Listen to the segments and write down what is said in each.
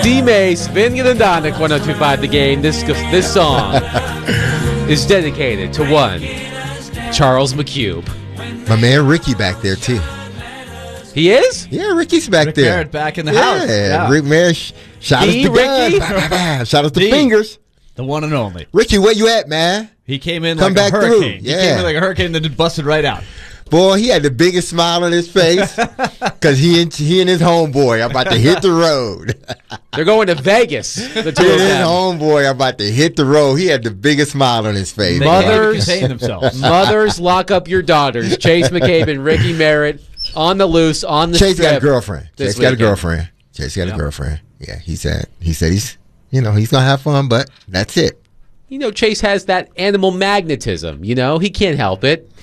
D-Mace, Vingan and Donick, 102.5 The Game. This song is dedicated to one Charles McCube. My man Ricky back there, too. He is? Yeah, Ricky's back Rick there. Merritt back in the house. Yeah, Rick Merritt shot us The the gun. Ricky? Shout us the The- fingers. The one and only. Ricky, where you at, man? He came in Come like a back through. hurricane. Yeah. He came in like a hurricane and then busted right out. Boy, he had the biggest smile on his face because he and his homeboy are about to hit the road. They're going to Vegas, the two He of and his them. homeboy are about to hit the road. He had the biggest smile on his face. They Mother- can't even Mothers- contain themselves. Mothers, lock up your daughters. Chase McCabe and Ricky Merritt on the loose, on the Chase strip. got a girlfriend. this Chase got a weekend. girlfriend. Chase got a girlfriend. Yeah, he said he's gonna have fun, but that's it. You know, Chase has that animal magnetism. You know, he can't help it.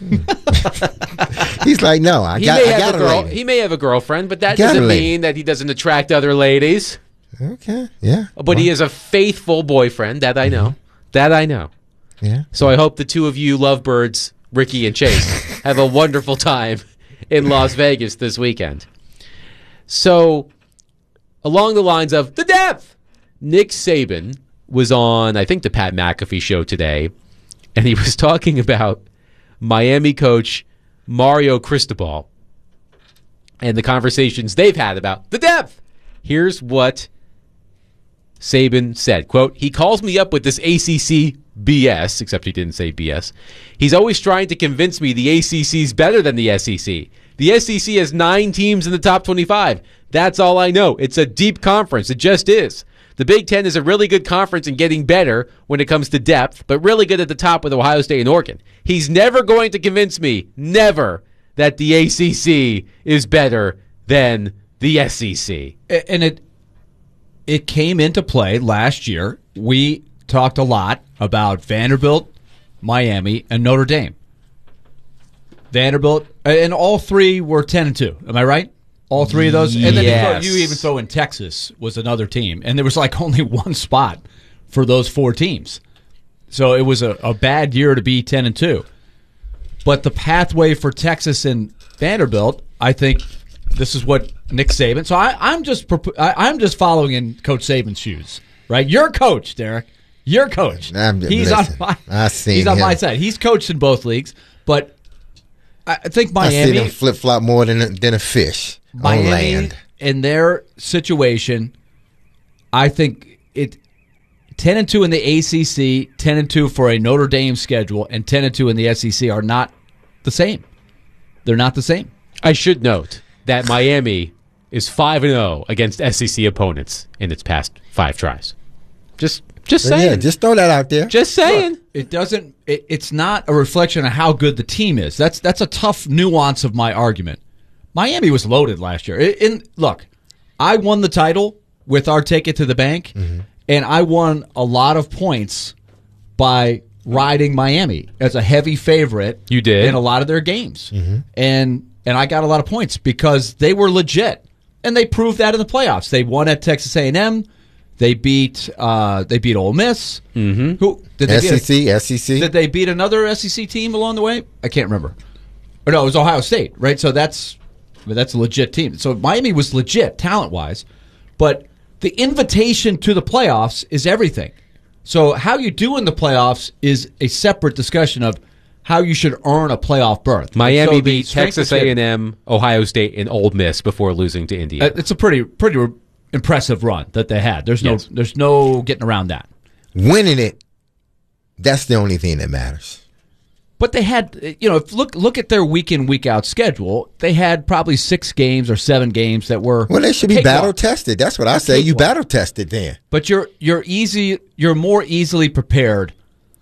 He's like, no, I He got a a girl. lady. He may have a girlfriend, but that Got a doesn't lady. mean that he doesn't attract other ladies. Okay, yeah. But he is a faithful boyfriend. That I know. That I know. Yeah. So I hope the two of you lovebirds, Ricky and Chase, have a wonderful time in Las Vegas this weekend. So, along the lines of the depth, Nick Saban was on, I think, the Pat McAfee show today, and he was talking about Miami coach Mario Cristobal and the conversations they've had about the depth. Here's what Saban said, quote, "He calls me up with this ACC BS," except he didn't say BS. "He's always trying to convince me the ACC's better than the SEC. The SEC has 9 teams in the top 25. That's all I know. It's a deep conference. It just is. The Big Ten is a really good conference and getting better when it comes to depth, but really good at the top with Ohio State and Oregon. He's never going to convince me, never, that the ACC is better than the SEC." And it came into play last year. We talked a lot about Vanderbilt, Miami, and Notre Dame. Vanderbilt, and all three were 10-2. Am I right? All three of those? And then Yes. you even throw in Texas was another team. And there was like only one spot for those 4 teams. So it was a bad year to be 10-2. But the pathway for Texas and Vanderbilt, I think this is what Nick Saban. So I'm just following in Coach Saban's shoes, right? You're coach, Derek. You're coach. He's listen, on he's on my side. He's coached in both leagues, but I think I see Miami, them flip flop more than a fish on Miami, land. in their situation, I think it 10-2 in the ACC, 10-2 for a Notre Dame schedule, and 10-2 in the SEC are not the same. They're not the same. I should note that Miami is 5-0 against SEC opponents in its past 5 tries. Just saying. Yeah, just throw that out there. Just saying. Look, it doesn't. It's not a reflection of how good the team is. That's a tough nuance of my argument. Miami was loaded last year. Look, I won the title with our Take It to the Bank, and I won a lot of points by riding Miami as a heavy favorite. You did. In a lot of their games, and I got a lot of points because they were legit, and they proved that in the playoffs. They won at Texas A&M. They beat Ole Miss. Mm-hmm. Who did they beat? SEC. Did they beat another SEC team along the way? I can't remember. Or no, it was Ohio State, right? So that's a legit team. So Miami was legit talent-wise, but the invitation to the playoffs is everything. So how you do in the playoffs is a separate discussion of how you should earn a playoff berth. Miami So the beat strength Texas of- A&M, Ohio State, and Ole Miss before losing to Indiana. It's a pretty impressive run that they had. There's no getting around that. Winning it, that's the only thing that matters. But they had, if look at their week in, week out schedule. They had probably 6 games or 7 games that were. Well, they should be cakewalk. battle tested. That's what I say. You cakewalk. battle tested then. But you're more easily prepared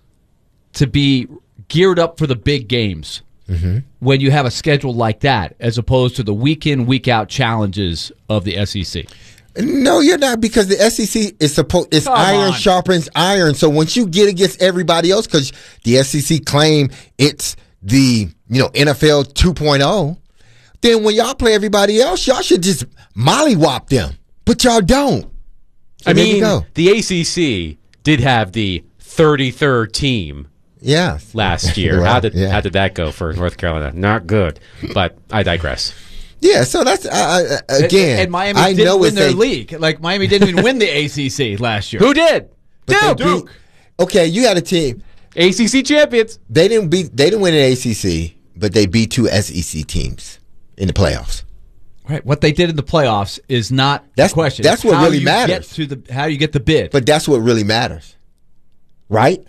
to be geared up for the big games when you have a schedule like that, as opposed to the week in, week out challenges of the SEC. No, you're not, because the SEC is it's Come iron on. sharpens iron. So once you get against everybody else, because the SEC claim it's the NFL 2.0, then when y'all play everybody else, y'all should just mollywop them. But y'all don't. So I there you mean, go. the ACC did have the 33rd team Yeah. last year. Well, how did yeah. that go for North Carolina? Not good. But I digress. Yeah, so that's again. And Miami I didn't know win it's their league. Like Miami didn't even win the ACC last year. Who did? but they Duke. beat- Okay, you had a team. ACC champions. They didn't win an ACC, but they beat 2 SEC teams in the playoffs. Right. What they did in the playoffs is not That's the question. that's It's what how really you matters. Get to how you get the bid. But that's what really matters, right?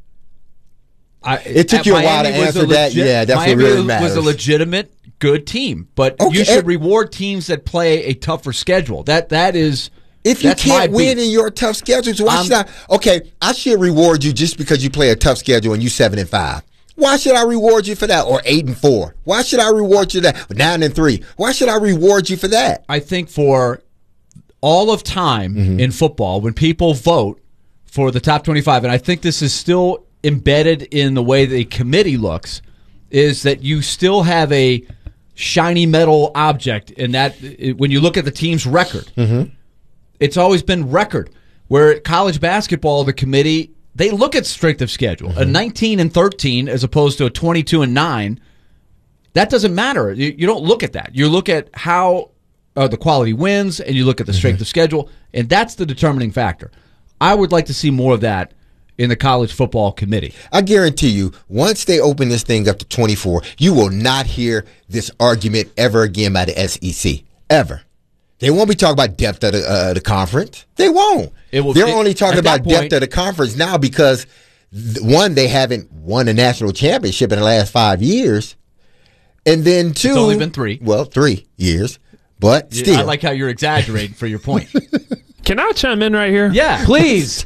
It took at you a while to Miami was answer that. Yeah, that's Miami what really matters. was a legitimate good team, but Okay, you should reward teams that play a tougher schedule. That is. If you that's can't my win beef. in your tough schedules, why should I? Okay, I should reward you just because you play a tough schedule and you 7-5. Why should I reward you for that? Or 8-4? Why should I reward you that? 9-3? Why should I reward you for that? I think for all of time in football, when people vote for the top 25, and I think this is still embedded in the way the committee looks, is that you still have a shiny metal object in that when you look at the team's record. It's always been record. Where college basketball, the committee, they look at strength of schedule. A 19-13 as opposed to a 22-9, that doesn't matter. You don't look at that. You look at how the quality wins, and you look at the strength of schedule, and that's the determining factor. I would like to see more of that in the college football committee. I guarantee you, once they open this thing up to 24, you will not hear this argument ever again by the SEC. Ever. They won't be talking about depth of the conference. They won't. They're only talking about depth of the conference now because, one, they haven't won a national championship in the last 5 years. And then, two. It's only been 3. Well, 3 years. But still. I like how you're exaggerating for your point. Can I chime in right here? Yeah. Please.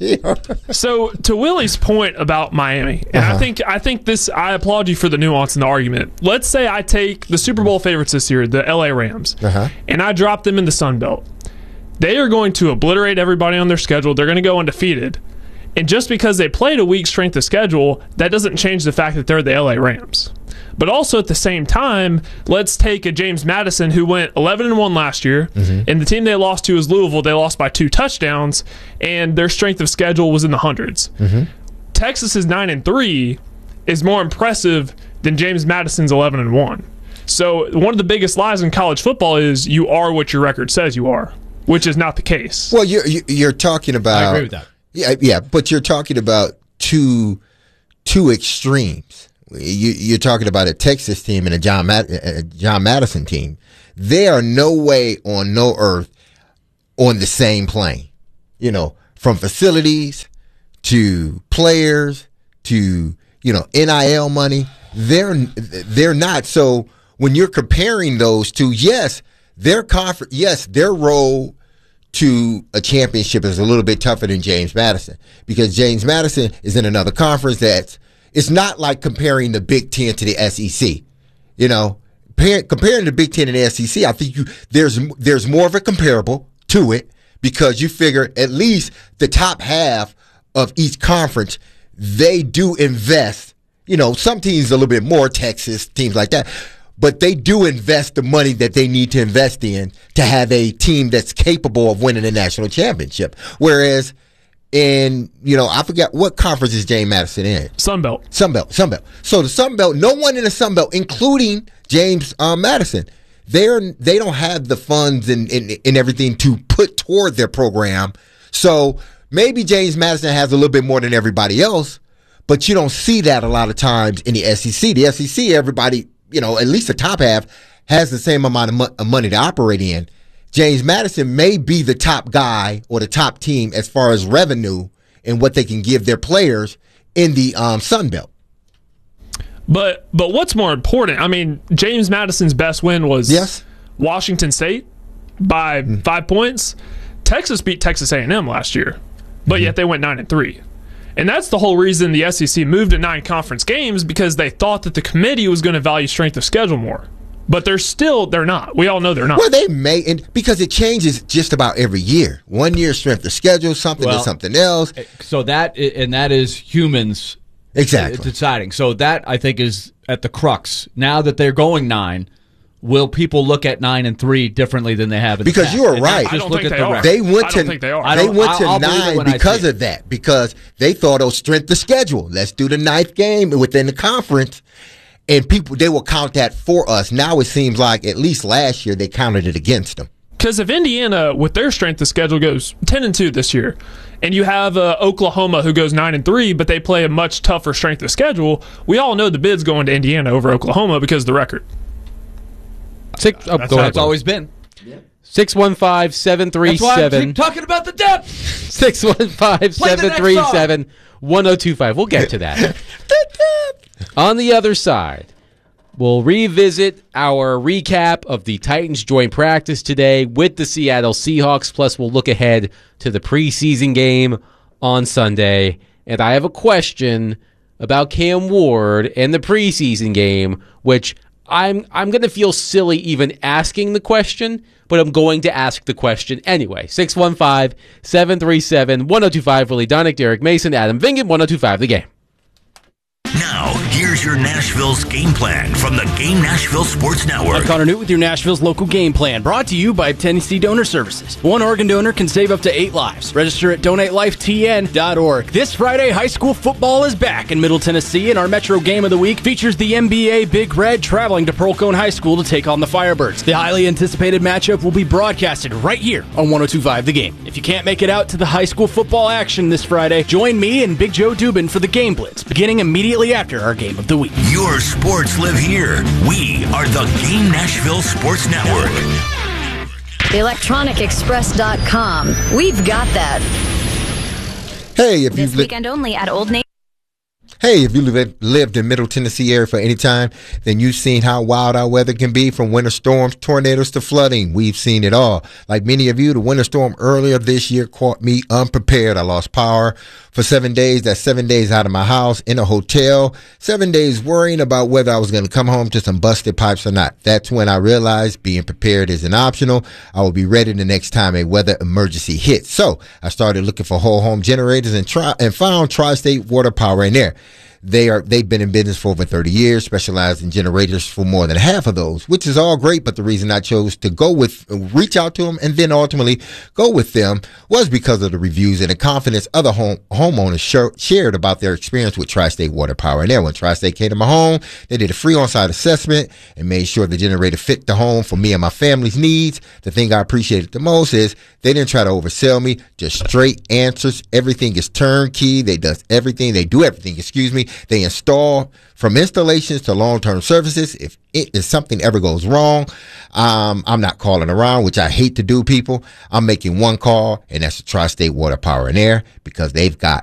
So to Willie's point about Miami, and I think this, I applaud you for the nuance in the argument. Let's say I take the Super Bowl favorites this year, the LA Rams, and I drop them in the Sun Belt. They are going to obliterate everybody on their schedule. They're going to go undefeated. And just because they played a weak strength of schedule, that doesn't change the fact that they're the LA Rams. But also at the same time, let's take a James Madison who went 11-1 last year, and the team they lost to is Louisville. They lost by 2 touchdowns, and their strength of schedule was in the hundreds. Texas's 9-3 is more impressive than James Madison's 11-1. So one of the biggest lies in college football is you are what your record says you are, which is not the case. Well, you're talking about. I agree with that. Yeah, but you're talking about two extremes. You're talking about a Texas team and a John Madison team. They are no way on no earth on the same plane. From facilities to players to NIL money, they're not. So when you're comparing those two, yes, their role to a championship is a little bit tougher than James Madison because James Madison is in another conference it's not like comparing the Big Ten to the SEC. Comparing the Big Ten and the SEC, I think there's more of a comparable to it because you figure at least the top half of each conference, they do invest. Some teams a little bit more, Texas, teams like that. But they do invest the money that they need to invest in to have a team that's capable of winning a national championship. Whereas I forgot what conference is James Madison in. Sunbelt. So the Sunbelt, no one in the Sunbelt, including James Madison, they don't have the funds and everything to put toward their program. So maybe James Madison has a little bit more than everybody else, but you don't see that a lot of times in the SEC. The SEC, everybody, at least the top half, has the same amount of money to operate in. James Madison may be the top guy or the top team as far as revenue and what they can give their players in the Sun Belt. But what's more important? I mean, James Madison's best win was Washington State by 5 points. Texas beat Texas A&M last year, but yet they went 9-3. And that's the whole reason the SEC moved to 9 conference games because they thought that the committee was going to value strength of schedule more. But they're not. We all know they're not. Well, they may, because it changes just about every year. 1 year strength of schedule, something to something else. So that is humans deciding. So that, I think, is at the crux. Now that they're going 9, will people look at 9-3 differently than they have in the past? Because you are right. I don't think they are. They went I to, don't think they are. They went to I'll believe it 9 when I because see it. of that. Because they thought, strength of schedule. Let's do the 9th game within the conference. and they will count that for us. Now it seems like at least last year they counted it against them. Because if Indiana, with their strength of schedule, goes 10-2 this year, and you have Oklahoma who goes 9-3, but they play a much tougher strength of schedule, we all know the bid's going to Indiana over Oklahoma because of the record. That's how it's always been. 615-737. That's why I keep talking about the depth. 615-737-1025. We'll get to that. On the other side, we'll revisit our recap of the Titans joint practice today with the Seattle Seahawks, plus we'll look ahead to the preseason game on Sunday. And I have a question about Cam Ward and the preseason game, which I'm going to feel silly even asking the question, but I'm going to ask the question anyway. 615-737-1025. Willie Donick, Derek Mason, Adam Vingan, 1025 The Game. Now, here's your Nashville's game plan from the Game Nashville Sports Network. I'm Connor Newt with your Nashville's local game plan, brought to you by Tennessee Donor Services. One organ donor can save up to 8 lives. Register at donatelifetn.org. This Friday, high school football is back in Middle Tennessee, and our Metro Game of the Week features the NBA Big Red traveling to Pearl Cone High School to take on the Firebirds. The highly anticipated matchup will be broadcasted right here on 1025 The Game. If you can't make it out to the high school football action this Friday, join me and Big Joe Dubin for the Game Blitz, beginning immediately after our Game of the Week. Your sports live here. We are the Game Nashville Sports Network. ElectronicExpress.com. We've got that. Hey, if This weekend only at Old Navy. Hey, if you lived in Middle Tennessee area for any time, then you've seen how wild our weather can be, from winter storms, tornadoes to flooding. We've seen it all. Like many of you, the winter storm earlier this year caught me unprepared. I lost power for 7 days. That's 7 days out of my house, in a hotel, 7 days worrying about whether I was going to come home to some busted pipes or not. That's when I realized being prepared isn't optional. I will be ready the next time a weather emergency hits. So I started looking for whole home generators and found Tri-State Water Power in there. They've been in business for over 30 years, specialized in generators for more than half of those, which is all great. But the reason I chose to reach out to them and then ultimately go with them was because of the reviews and the confidence other homeowners shared about their experience with Tri-State Water Power. And there, when Tri-State came to my home, they did a free on-site assessment and made sure the generator fit the home for me and my family's needs. The thing I appreciated the most is they didn't try to oversell me, just straight answers. Everything is turnkey. They do everything. They install, from installations to long-term services. If something ever goes wrong, I'm not calling around, which I hate to do, people. I'm making one call, and that's the Tri-State Water Power and Air, because they've got